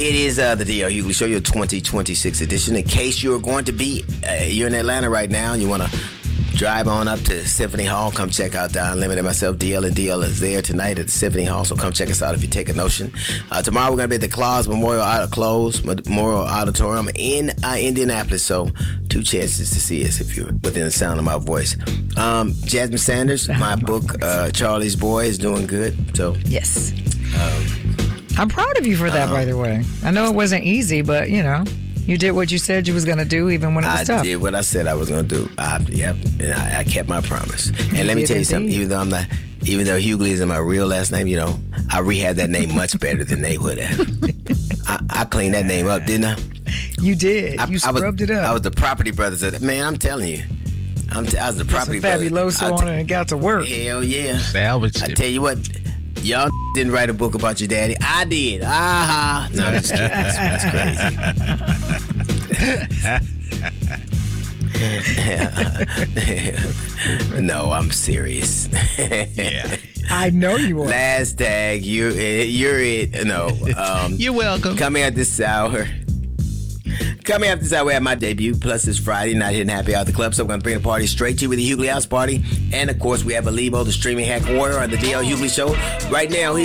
It is the D.L. Hughley Show, your 2026 edition. In case you're going to be, you're in Atlanta right now and you want to drive on up to Symphony Hall, come check out Don Lemon and myself. DL and DL is there tonight at the Symphony Hall, so come check us out if you take a notion. Tomorrow we're going to be at the Claus Memorial Auditorium in Indianapolis, so 2 chances to see us if you're within the sound of my voice. Jasmine Sanders, my book, Charlie's Boy, is doing good. So yes. I'm proud of you for that, by the way. I know it wasn't easy, but, you know, you did what you said you was going to do even when it was tough. I did what I said I was going to do. I kept my promise. And let me tell you something, even though Hughley isn't my real last name, you know, I rehabbed that name much better than they would have. I cleaned that name up, didn't I? You did. You scrubbed it up. I was the Property Brothers. Man, I'm telling you. I was the Property Brothers. Fabuloso on it and got to work. Hell yeah. Salvaged I it. tell you what. Y'all didn't write a book about your daddy. I did. Aha. No, I'm just kidding. That's crazy. No, I'm serious. Yeah. I know you are. Last tag, you're it. No. You're welcome. Coming at this hour. Coming up this hour, we have my debut. Plus, it's Friday night hitting Happy Hour at the Club, so we're going to bring the party straight to you with the Hughley House Party. And, of course, we have Alebo, the streaming hack warrior on the DL Hughley Show. Right now,